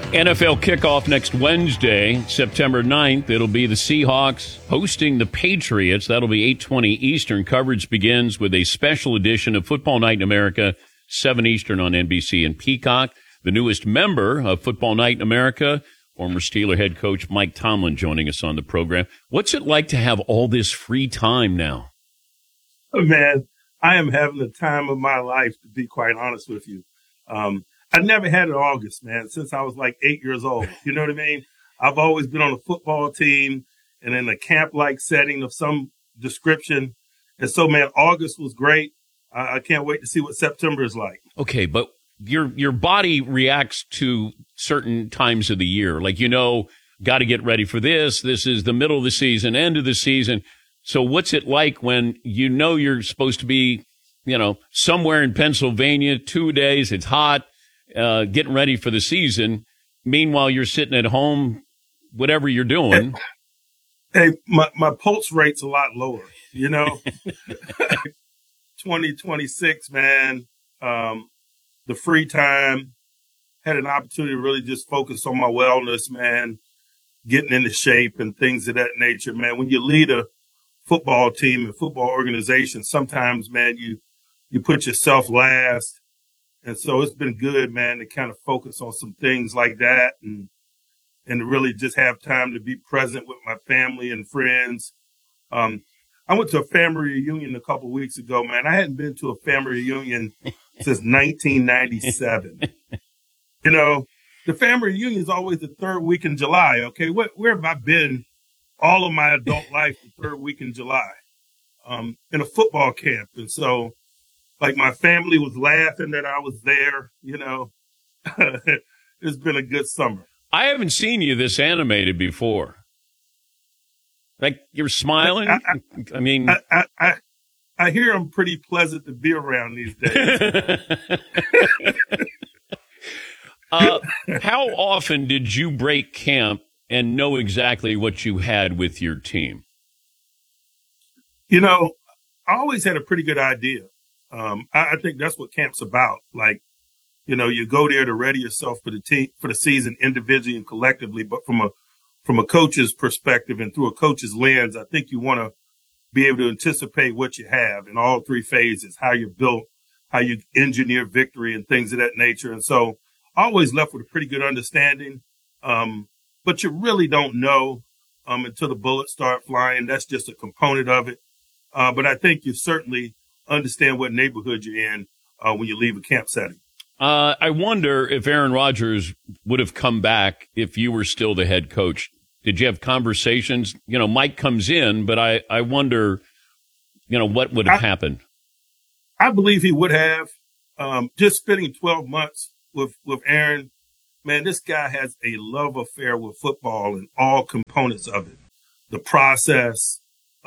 NFL kickoff next Wednesday, September 9th. It'll be the Seahawks hosting the Patriots. That'll be 8:20 Eastern. Coverage begins with a special edition of Football Night in America, 7 Eastern on NBC and Peacock. The newest member of Football Night in America, former Steeler head coach Mike Tomlin, joining us on the program. What's it like to have all this free time now? Oh, man, I am having the time of my life, to be quite honest with you. I never had an August, man, since I was like 8 years old. You know what I mean? I've always been on a football team and in a camp-like setting of some description. And so, man, August was great. I can't wait to see what September is like. Okay, but your body reacts to certain times of the year. Like, got to get ready for this. This is the middle of the season, end of the season. So what's it like when you're supposed to be, somewhere in Pennsylvania, 2 days, it's hot, getting ready for the season. Meanwhile, you're sitting at home, whatever you're doing. Hey, my pulse rate's a lot lower, 2026, man. The free time, had an opportunity to really just focus on my wellness, man, getting into shape and things of that nature, man. When you lead a football team and football organization, sometimes, man, you put yourself last. And so it's been good, man, to kind of focus on some things like that and to really just have time to be present with my family and friends. I went to a family reunion a couple of weeks ago, man. I hadn't been to a family reunion since 1997. The family reunion is always the third week in July. Okay, where have I been all of my adult life the third week in July? In a football camp. And so, like, my family was laughing that I was there, It's been a good summer. I haven't seen you this animated before. Like, you're smiling? I hear I'm pretty pleasant to be around these days. How often did you break camp and know exactly what you had with your team? I always had a pretty good idea. I think that's what camp's about. Like, you go there to ready yourself for the team, for the season, individually and collectively. But from a coach's perspective and through a coach's lens, I think you want to be able to anticipate what you have in all three phases, how you're built, how you engineer victory and things of that nature. And so I always left with a pretty good understanding. But you really don't know until the bullets start flying. That's just a component of it. But I think you certainly understand what neighborhood you're in when you leave a camp setting. I wonder if Aaron Rodgers would have come back if you were still the head coach. Did you have conversations? Mike comes in, but I wonder, what would have happened? I believe he would have. Just spending 12 months with Aaron, man, this guy has a love affair with football and all components of it. The process,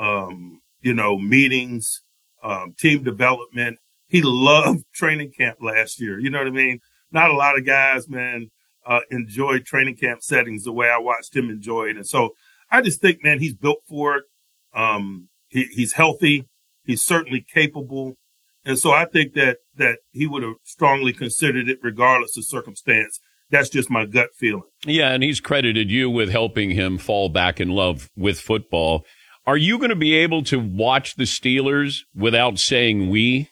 meetings, team development. He loved training camp last year. You know what I mean? Not a lot of guys, man, enjoy training camp settings the way I watched him enjoy it. And so I just think, man, he's built for it. He's healthy. He's certainly capable. And so I think that he would have strongly considered it regardless of circumstance. That's just my gut feeling. Yeah, and he's credited you with helping him fall back in love with football. Are you going to be able to watch the Steelers without saying we?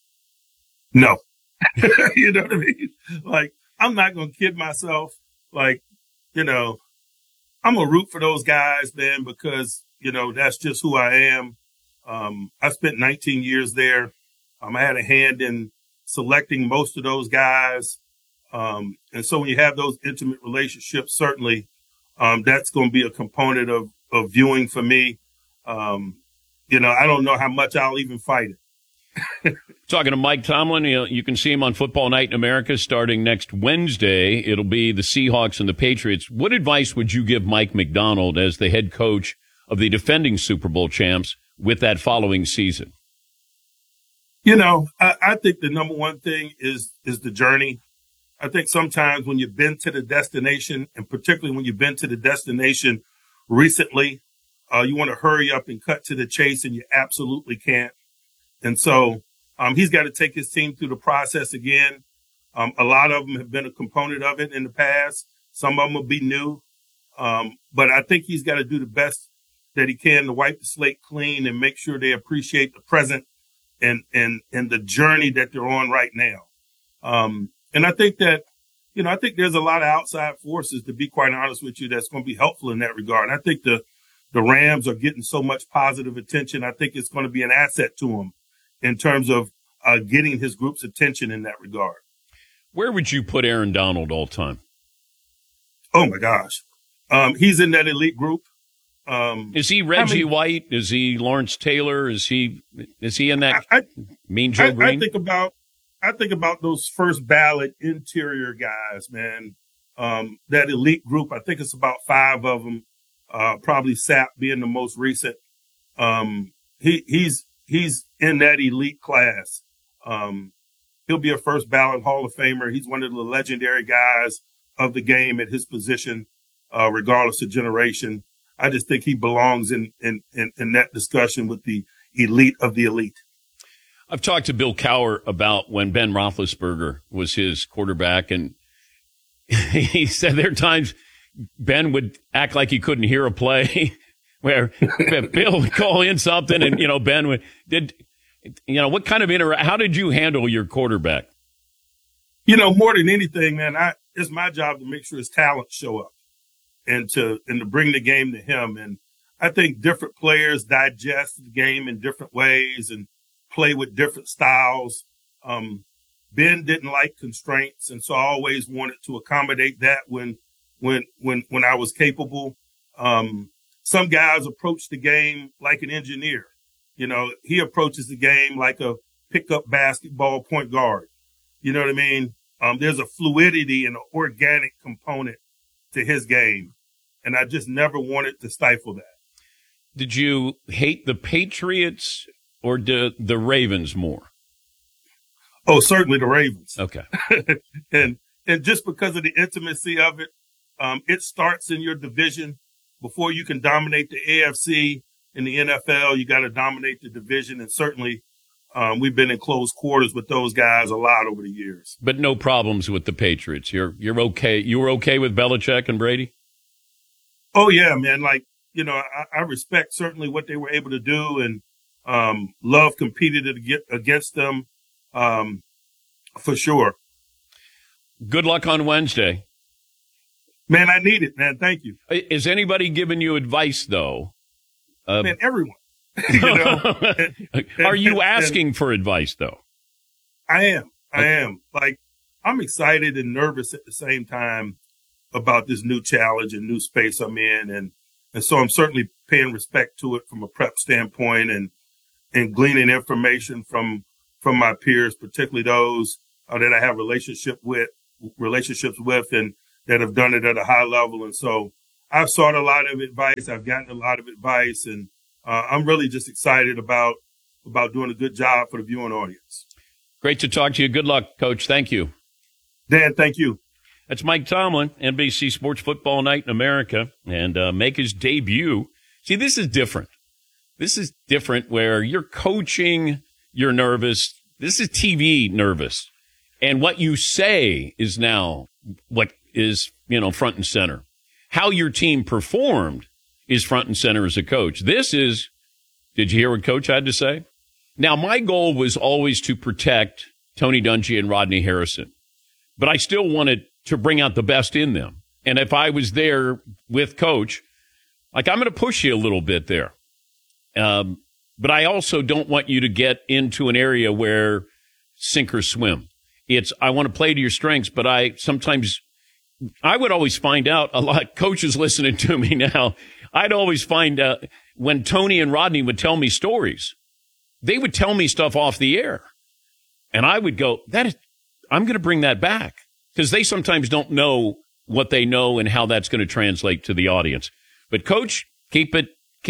No. You know what I mean? Like, I'm not going to kid myself. Like, I'm going to root for those guys, man, because, that's just who I am. I spent 19 years there. I had a hand in selecting most of those guys. And so when you have those intimate relationships, certainly that's going to be a component of viewing for me. I don't know how much I'll even fight it. Talking to Mike Tomlin, you can see him on Football Night in America starting next Wednesday. It'll be the Seahawks and the Patriots. What advice would you give Mike Macdonald as the head coach of the defending Super Bowl champs with that following season? I think the number one thing is the journey. I think sometimes when you've been to the destination, and particularly when you've been to the destination recently, you want to hurry up and cut to the chase, and you absolutely can't. And so he's got to take his team through the process again. A lot of them have been a component of it in the past. Some of them will be new. But I think he's got to do the best that he can to wipe the slate clean and make sure they appreciate the present and the journey that they're on right now. And I think that, I think there's a lot of outside forces, to be quite honest with you, that's going to be helpful in that regard. And I think the Rams are getting so much positive attention. I think it's going to be an asset to him in terms of getting his group's attention in that regard. Where would you put Aaron Donald all time? Oh, my gosh. He's in that elite group. Is he Reggie White? Is he Lawrence Taylor? Is he in that Mean Joe Green? I think about those first ballot interior guys, man. That elite group, I think it's about 5 of them. Probably Sapp being the most recent. He's in that elite class. He'll be a first ballot Hall of Famer. He's one of the legendary guys of the game at his position, regardless of generation. I just think he belongs in that discussion with the elite of the elite. I've talked to Bill Cowher about when Ben Roethlisberger was his quarterback, and he said there are times Ben would act like he couldn't hear a play where Bill would call in something and, Ben would, what kind of how did you handle your quarterback? More than anything, man, it's my job to make sure his talents show up and to bring the game to him. And I think different players digest the game in different ways and play with different styles. Ben didn't like constraints, and so I always wanted to accommodate that when I was capable. Some guys approach the game like an engineer. He approaches the game like a pickup basketball point guard. You know what I mean? There's a fluidity and an organic component to his game, and I just never wanted to stifle that. Did you hate the Patriots or the Ravens more? Oh, certainly the Ravens. Okay. and just because of the intimacy of it, it starts in your division. Before you can dominate the AFC in the NFL, you got to dominate the division. And certainly we've been in close quarters with those guys a lot over the years. But no problems with the Patriots. You're okay. You were okay with Belichick and Brady? Oh, yeah, man. I respect certainly what they were able to do, and Love competed against them for sure. Good luck on Wednesday. Man, I need it, man. Thank you. Is anybody giving you advice, though? Man, everyone. Are you asking for advice, though? I am. I'm excited and nervous at the same time about this new challenge and new space I'm in. And so I'm certainly paying respect to it from a prep standpoint and gleaning information from my peers, particularly those that I have relationships with and that have done it at a high level. And so I've sought a lot of advice. I've gotten a lot of advice, and I'm really just excited about doing a good job for the viewing audience. Great to talk to you. Good luck, Coach. Thank you. Dan, thank you. That's Mike Tomlin, NBC Sports Football Night in America, and make his debut. See, this is different. This is different where you're coaching, you're nervous. This is TV nervous. And what you say is now what is, front and center. How your team performed is front and center as a coach. This is, did you hear what Coach had to say? Now, my goal was always to protect Tony Dungy and Rodney Harrison, but I still wanted to bring out the best in them. And if I was there with Coach, I'm going to push you a little bit there. But I also don't want you to get into an area where sink or swim. I want to play to your strengths, but I would always find out a lot. Coaches listening to me now, I'd always find out when Tony and Rodney would tell me stories, they would tell me stuff off the air. And I would go, I'm going to bring that back, because they sometimes don't know what they know and how that's going to translate to the audience. But Coach, keep it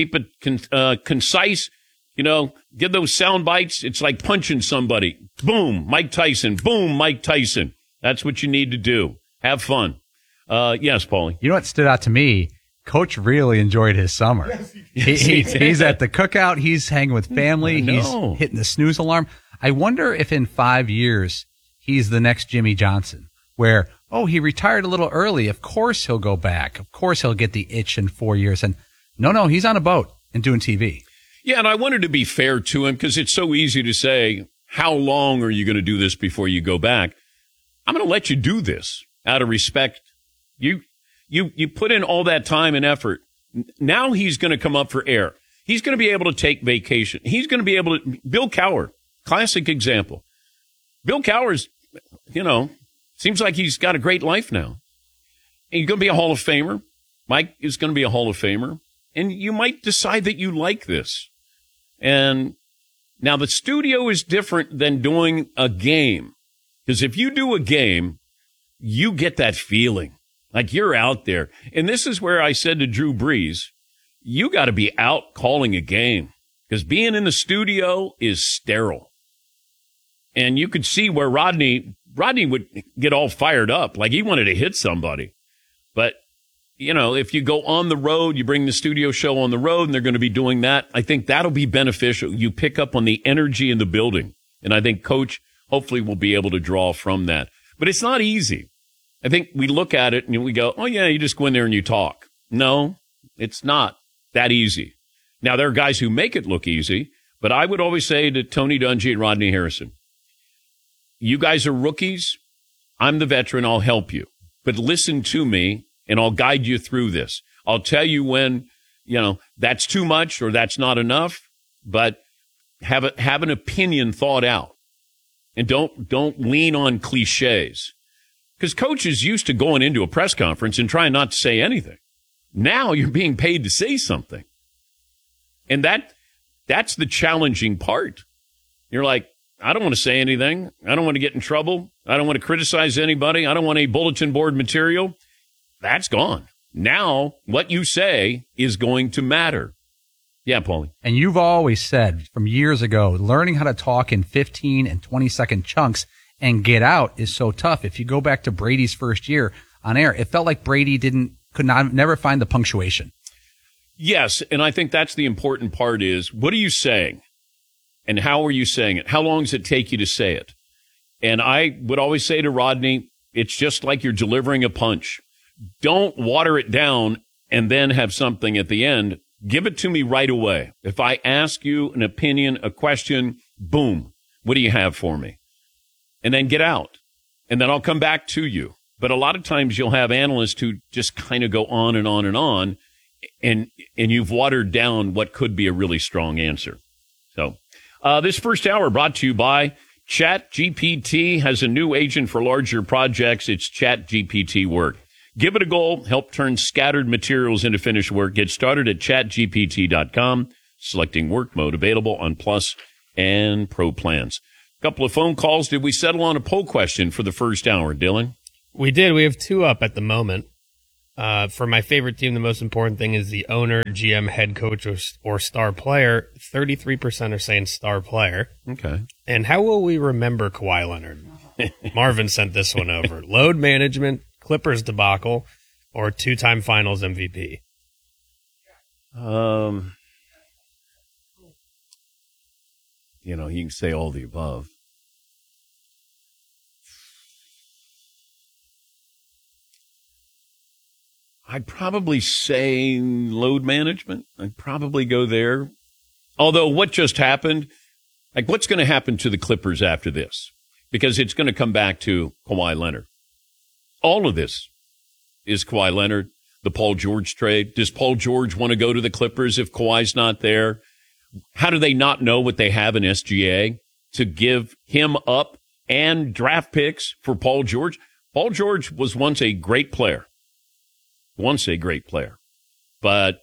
concise. Give those sound bites. It's like punching somebody. Boom, Mike Tyson. Boom, Mike Tyson. That's what you need to do. Have fun. Yes, Paulie. You know what stood out to me? Coach really enjoyed his summer. Yes, he's at the cookout. He's hanging with family. He's hitting the snooze alarm. I wonder if in 5 years he's the next Jimmy Johnson, where oh, he retired a little early. Of course he'll go back. Of course he'll get the itch in 4 years. And no, he's on a boat and doing TV. Yeah, and I wanted to be fair to him because it's so easy to say, how long are you going to do this before you go back? I'm going to let you do this out of respect. You put in all that time and effort. Now he's going to come up for air. He's going to be able to take vacation. He's going to be able to. Bill Cowher, classic example. Bill Cowher's, seems like he's got a great life now. He's going to be a Hall of Famer. Mike is going to be a Hall of Famer. And you might decide that you like this. And now the studio is different than doing a game. Because if you do a game, you get that feeling like you're out there. And this is where I said to Drew Brees, you got to be out calling a game because being in the studio is sterile. And you could see where Rodney would get all fired up, like he wanted to hit somebody. But, if you go on the road, you bring the studio show on the road and they're going to be doing that, I think that'll be beneficial. You pick up on the energy in the building. And I think Coach hopefully will be able to draw from that. But it's not easy. I think we look at it and we go, oh, yeah, you just go in there and you talk. No, it's not that easy. Now, there are guys who make it look easy, but I would always say to Tony Dungy and Rodney Harrison, you guys are rookies. I'm the veteran. I'll help you. But listen to me, and I'll guide you through this. I'll tell you when, that's too much or that's not enough, but have an opinion thought out. And don't lean on cliches. Because Coach is used to going into a press conference and trying not to say anything. Now you're being paid to say something. And that's the challenging part. You're like, I don't want to say anything. I don't want to get in trouble. I don't want to criticize anybody. I don't want any bulletin board material. That's gone. Now what you say is going to matter. Yeah, Paulie. And you've always said from years ago, learning how to talk in 15 and 20-second chunks and get out is so tough. If you go back to Brady's first year on air, it felt like Brady never find the punctuation. Yes, and I think that's the important part is, what are you saying? And how are you saying it? How long does it take you to say it? And I would always say to Rodney, it's just like you're delivering a punch. Don't water it down and then have something at the end. Give it to me right away. If I ask you an opinion, a question, boom, what do you have for me? And then get out. And then I'll come back to you. But a lot of times you'll have analysts who just kind of go on and on and on, and you've watered down what could be a really strong answer. So this first hour brought to you by ChatGPT has a new agent for larger projects. It's ChatGPT Work. Give it a go. Help turn scattered materials into finished work. Get started at chatgpt.com. Selecting work mode available on Plus and Pro plans. A couple of phone calls. Did we settle on a poll question for the first hour, Dylan? We did. We have two up at the moment. For my favorite team, the most important thing is the owner, GM, head coach, or star player. 33% are saying star player. Okay. And how will we remember Kawhi Leonard? Marvin sent this one over. Load management, Clippers debacle, or two-time finals MVP? You can say all the above. I'd probably say load management. I'd probably go there. Although what just happened, like what's going to happen to the Clippers after this? Because it's going to come back to Kawhi Leonard. All of this is Kawhi Leonard, the Paul George trade. Does Paul George want to go to the Clippers if Kawhi's not there? How do they not know what they have in SGA to give him up and draft picks for Paul George? Paul George was once a great player. But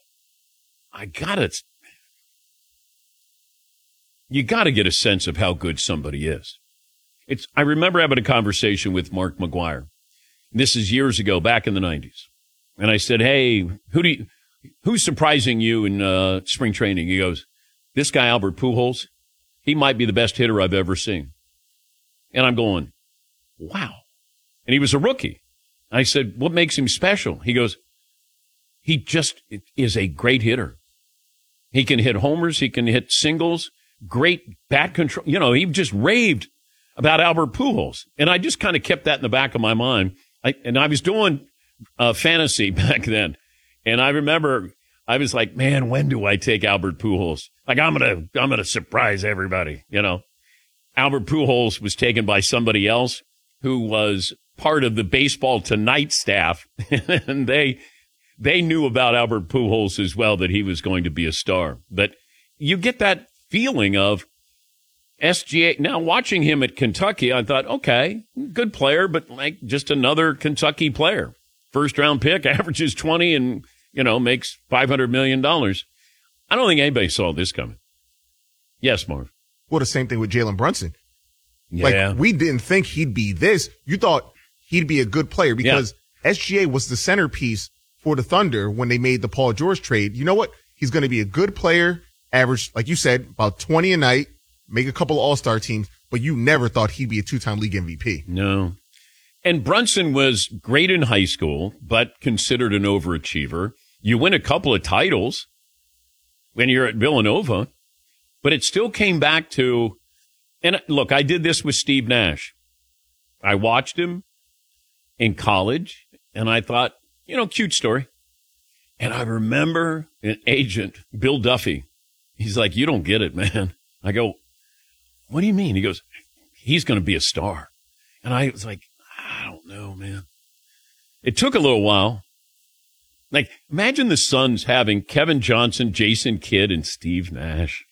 you got to get a sense of how good somebody is. I remember having a conversation with Mark McGuire. This is years ago, back in the 90s. And I said, hey, who's surprising you in spring training? He goes, this guy, Albert Pujols, he might be the best hitter I've ever seen. And I'm going, wow. And he was a rookie. I said, what makes him special? He goes, he just is a great hitter. He can hit homers. He can hit singles. Great bat control. He just raved about Albert Pujols. And I just kind of kept that in the back of my mind. I was doing fantasy back then, and I remember I was like, man, when do I take Albert Pujols? Like, I'm gonna surprise everybody, you know. Albert Pujols was taken by somebody else who was part of the Baseball Tonight staff, and they knew about Albert Pujols as well, that he was going to be a star. But you get that feeling of SGA. Now, watching him at Kentucky, I thought, okay, good player, but like just another Kentucky player. First round pick, averages 20 and, you know, makes $500 million. I don't think anybody saw this coming. Yes, Marv. Well, the same thing with Jalen Brunson. Yeah. Like, we didn't think he'd be this. You thought he'd be a good player because SGA was the centerpiece for the Thunder when they made the Paul George trade. You know what? He's going to be a good player, average, like you said, about 20 a night, make a couple of all-star teams, but you never thought he'd be a two-time league MVP. No. And Brunson was great in high school, but considered an overachiever. You win a couple of titles when you're at Villanova, but it still came back to, and look, I did this with Steve Nash. I watched him in college, and I thought, you know, cute story. And I remember an agent, Bill Duffy. He's like, you don't get it, man. I go, what do you mean? He goes, he's going to be a star. And I was like, I don't know, man. It took a little while. Like, imagine the Suns having Kevin Johnson, Jason Kidd, and Steve Nash.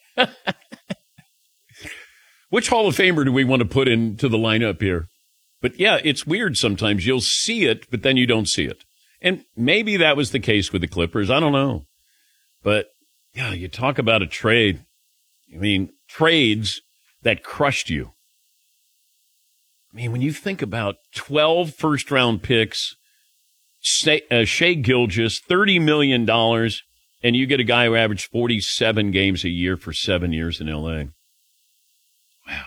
Which Hall of Famer do we want to put into the lineup here? But yeah, it's weird sometimes. You'll see it, but then you don't see it. And maybe that was the case with the Clippers. I don't know. But yeah, you talk about a trade. I mean, trades that crushed you. I mean, when you think about 12 first-round picks, Shai Gilgeous, $30 million, and you get a guy who averaged 47 games a year for 7 years in L.A. Wow.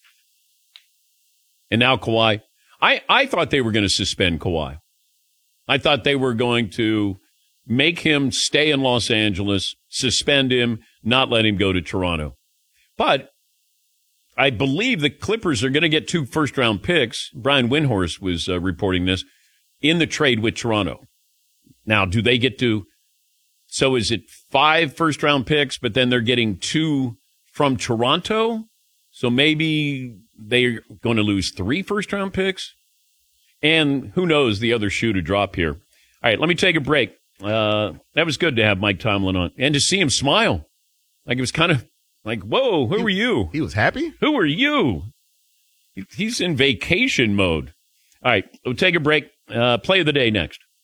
And now Kawhi. I thought they were going to suspend Kawhi. I thought they were going to make him stay in Los Angeles, suspend him, not let him go to Toronto. But I believe the Clippers are going to get 2 first-round picks. Brian Windhorst was reporting this in the trade with Toronto. Now, do they get to – so is it 5 first-round picks, but then they're getting 2 from Toronto? So maybe they're going to lose 3 first-round picks? And who knows the other shoe to drop here. All right, let me take a break. That was good to have Mike Tomlin on and to see him smile. Like, it was kind of like, whoa, who are you? He was happy? Who are you? He's in vacation mode. All right, we'll take a break. Play of the day next.